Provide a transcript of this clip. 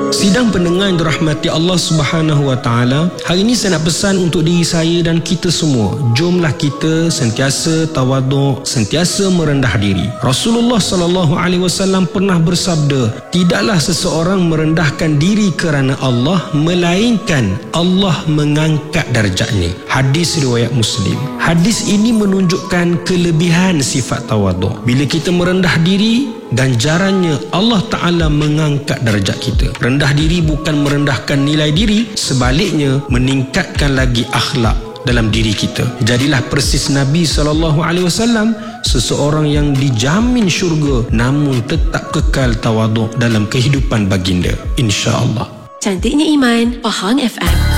Sidang pendengar yang dirahmati Allah Subhanahu wa taala, hari ini saya nak pesan untuk diri saya dan kita semua. Jomlah kita sentiasa tawaduk, sentiasa merendah diri. Rasulullah sallallahu alaihi wasallam pernah bersabda, tidaklah seseorang merendahkan diri kerana Allah melainkan Allah mengangkat darjatnya. Hadis riwayat Muslim. Hadis ini menunjukkan kelebihan sifat tawaduk. Bila kita merendah diri, ganjarannya Allah Ta'ala mengangkat darjat kita. Rendah diri bukan merendahkan nilai diri, sebaliknya meningkatkan lagi akhlak dalam diri kita. Jadilah persis Nabi SAW, seseorang yang dijamin syurga namun tetap kekal tawaduk dalam kehidupan baginda, insya-Allah. Cantiknya Iman, Pahang FM.